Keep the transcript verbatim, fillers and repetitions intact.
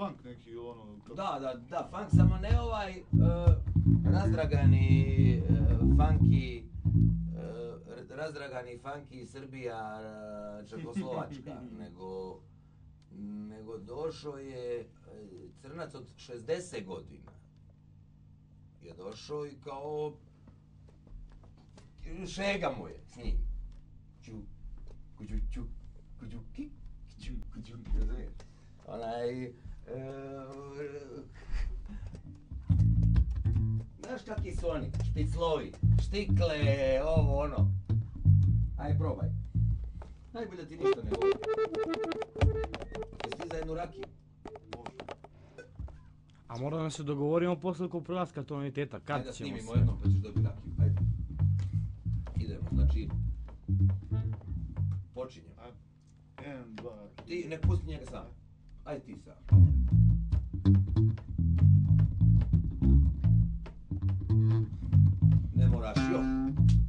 funk neki ili ono... Kako... Da, da, da, funk, samo ne ovaj uh, razdragani, uh, funky, uh, razdragani funky Srbija, uh, Čekoslovačka, nego, nego došao je uh, crnac od šezdeset godina. Je došao i kao šega mu je s njim. Ču, kuđu, ču, kuđu, ki, ču, kuđu, razumiješ? Onaj... E, znaš kakvi su oni? Špiclovi, štikle, ovo ono. Aj probaj. Najbolje ti ništa ne govori. Jesi ti za jednu rakiju? A moramo da se dogovorimo posle oko prelaska tonaliteta, kad Ajde ćemo snimimo sve. jednom pa ćeš dobiti rakiju, ajde. Idemo, znači... Počinjemo. jedan, dva... Ti ne pusti njega sam. Ajde ti sam. Ne moraš još.